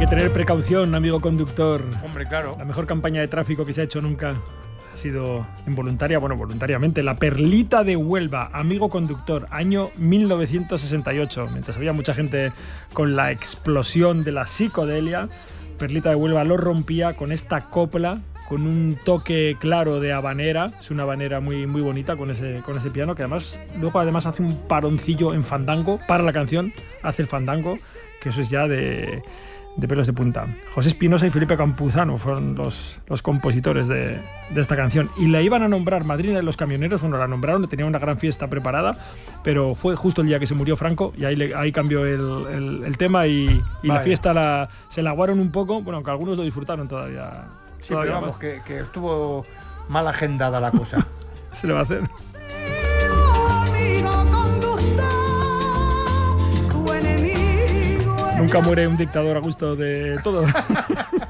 que tener precaución, amigo conductor. Hombre, claro. La mejor campaña de tráfico que se ha hecho nunca ha sido involuntaria, bueno, voluntariamente. La Perlita de Huelva, amigo conductor, año 1968. Mientras había mucha gente con la explosión de la psicodelia, Perlita de Huelva lo rompía con esta copla, con un toque claro de habanera. Es una habanera muy, muy bonita con ese piano, que luego además hace un paroncillo en fandango para la canción, hace el fandango, que eso es ya de pelos de punta. José Espinosa y Felipe Campuzano fueron los compositores de esta canción, y la iban a nombrar madrina de los camioneros. Bueno, la nombraron, tenía una gran fiesta preparada, pero fue justo el día que se murió Franco, y ahí cambió el tema, y la fiesta se la aguaron un poco, bueno, aunque algunos lo disfrutaron todavía. Sí, pero vamos, que estuvo mal agendada la cosa. Se le va a hacer. Nunca muere un dictador a gusto de todos.